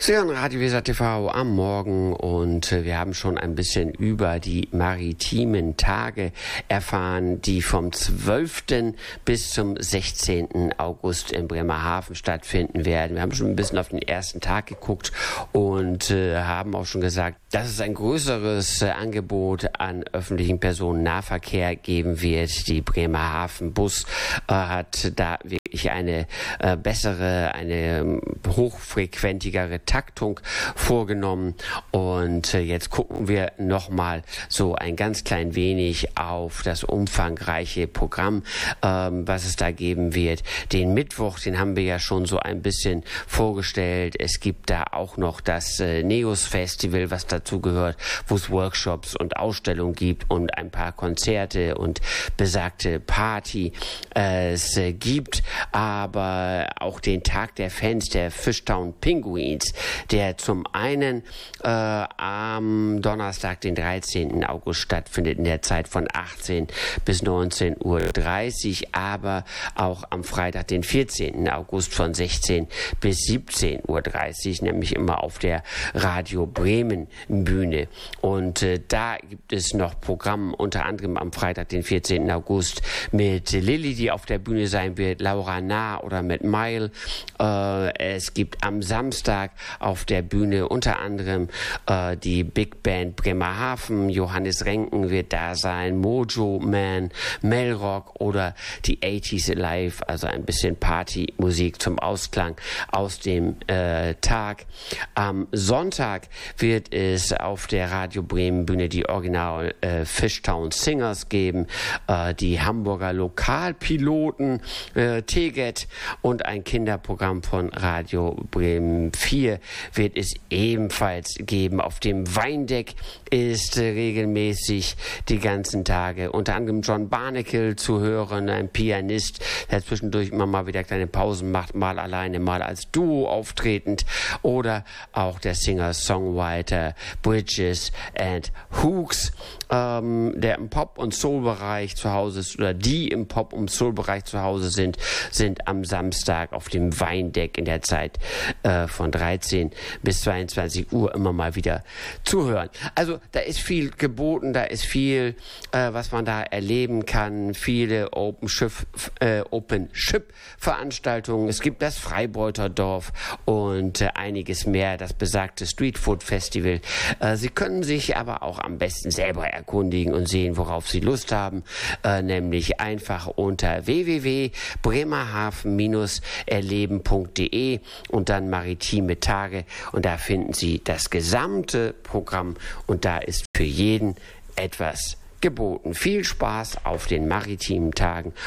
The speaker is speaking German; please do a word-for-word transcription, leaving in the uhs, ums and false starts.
Sie hören Radio Weser T V am Morgen und wir haben schon ein bisschen über die maritimen Tage erfahren, die vom zwölften bis zum sechzehnten August in Bremerhaven stattfinden werden. Wir haben schon ein bisschen auf den ersten Tag geguckt und äh, haben auch schon gesagt, dass es ein größeres äh, Angebot an öffentlichen Personennahverkehr geben wird. Die Bremerhaven Bus äh, hat da wirklich eine äh, bessere, eine hochfrequentigere Taktung vorgenommen und äh, jetzt gucken wir nochmal so ein ganz klein wenig auf das umfangreiche Programm, ähm, was es da geben wird. Den Mittwoch, den haben wir ja schon so ein bisschen vorgestellt. Es gibt da auch noch das äh, Neos Festival, was dazu gehört, wo es Workshops und Ausstellungen gibt und ein paar Konzerte und besagte Party äh, es äh, gibt, aber auch den Tag der Fans der Fishtown Penguins, der zum einen äh, am Donnerstag, den dreizehnten August stattfindet in der Zeit von achtzehn bis neunzehn Uhr dreißig, aber auch am Freitag, den vierzehnten August von sechzehn bis siebzehn Uhr dreißig, nämlich immer auf der Radio Bremen Bühne. Und äh, da gibt es noch Programm, unter anderem am Freitag, den vierzehnten August mit Lilly, die auf der Bühne sein wird, Laura Nah oder mit Mile. Äh, es gibt am Samstag auf der Bühne unter anderem äh, die Big Band Bremerhaven, Johannes Renken wird da sein, Mojo Man, Melrock oder die achtziger Alive, also ein bisschen Partymusik zum Ausklang aus dem äh, Tag. Am Sonntag wird es auf der Radio Bremen Bühne die Original äh, Fishtown Singers geben, äh, die Hamburger Lokalpiloten, äh, Teget und ein Kinderprogramm von Radio Bremen vier wird es ebenfalls geben. Auf dem Weindeck ist äh, regelmäßig die ganzen Tage unter anderem John Barnacle zu hören, ein Pianist, der zwischendurch immer mal wieder kleine Pausen macht, mal alleine, mal als Duo auftretend, oder auch der Singer-Songwriter Bridges and Hooks, ähm, der im Pop- und Soul-Bereich zu Hause ist, oder die im Pop- und Soul-Bereich zu Hause sind, sind am Samstag auf dem Weindeck in der Zeit äh, von dreizehn bis zweiundzwanzig Uhr immer mal wieder zu hören. Also da ist viel geboten, da ist viel, äh, was man da erleben kann, viele Open Ship, äh, Open Ship Veranstaltungen. Es gibt das Freibeuterdorf und äh, einiges mehr, das besagte Street Food Festival. Äh, Sie können sich aber auch am besten selber erkundigen und sehen, worauf Sie Lust haben, äh, nämlich einfach unter w w w punkt bremerhaven Bindestrich erleben punkt de und dann maritime Tage, und da finden Sie das gesamte Programm und da ist für jeden etwas geboten. Viel Spaß auf den maritimen Tagen